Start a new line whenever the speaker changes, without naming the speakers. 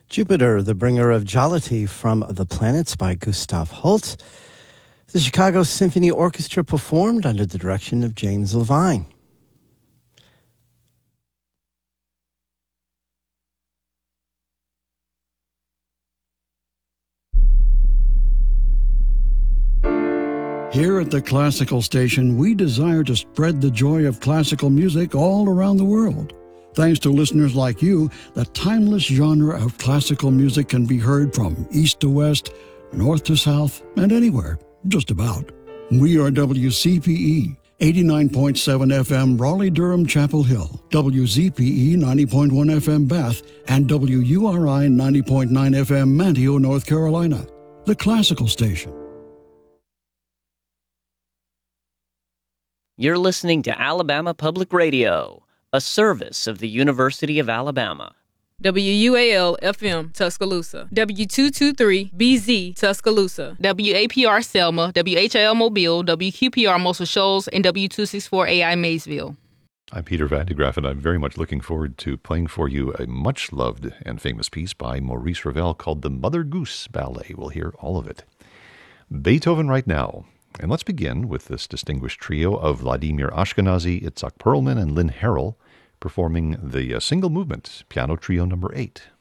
Jupiter, the Bringer of Jollity from the Planets by Gustav Holst. The Chicago Symphony Orchestra performed under the direction of James Levine.
Here at the Classical Station, we desire to spread the joy of classical music all around the world. Thanks to listeners like you, the timeless genre of classical music can be heard from east to west, north to south, and anywhere, just about. We are WCPE, 89.7 FM Raleigh-Durham Chapel Hill, WZPE 90.1 FM Bath, and WURI 90.9 FM Manteo, North Carolina. The Classical Station.
You're listening to Alabama Public Radio, a service of the University of Alabama.
WUAL-FM, Tuscaloosa. W223-BZ, Tuscaloosa. WAPR Selma, WHIL Mobile, WQPR Muscle Shoals, and W264AI Maysville.
I'm Peter Van de Graaff, and I'm very much looking forward to playing for you a much-loved and famous piece by Maurice Ravel called the Mother Goose Ballet. We'll hear all of it. Beethoven right now. And let's begin with this distinguished trio of Vladimir Ashkenazy, Itzhak Perlman, and Lynn Harrell performing the single movement, Piano Trio No. 8.